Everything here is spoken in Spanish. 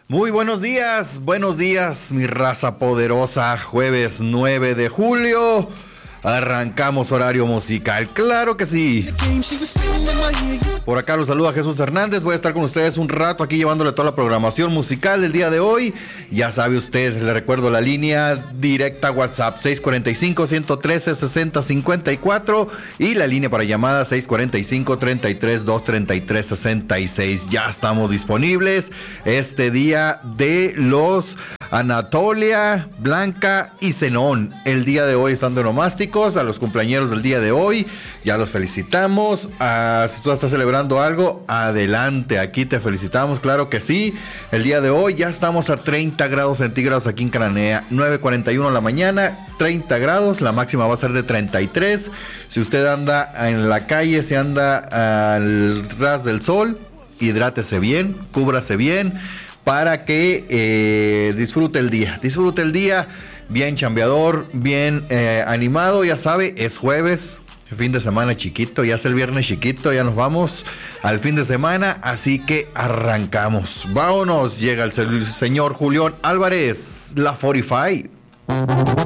Muy buenos días, mi raza poderosa. Jueves 9 de julio. Arrancamos horario musical, claro que sí. Por acá los saluda Jesús Hernández. Voy a estar con ustedes un rato aquí llevándole toda la programación musical del día de hoy. Ya sabe usted, le recuerdo la línea directa WhatsApp 645-113-6054 y la línea para llamadas 645-33-233-66. Ya estamos disponibles este día de los Anatolia, Blanca y Zenón. El día de hoy están de onomásticos. A los cumpleañeros del día de hoy ya los felicitamos. Si tú estás celebrando algo, adelante, aquí te felicitamos, claro que sí. El día de hoy ya estamos a 30 grados centígrados aquí en Cananea, 9:41 de la mañana, 30 grados, la máxima va a ser de 33. Si usted anda en la calle, si anda al ras del sol, hidrátese bien, cúbrase bien, para que disfrute el día bien chambeador, bien animado. Ya sabe, es jueves, fin de semana chiquito, ya es el viernes chiquito, ya nos vamos al fin de semana, así que arrancamos. Vámonos, llega el señor Julián Álvarez, la 45.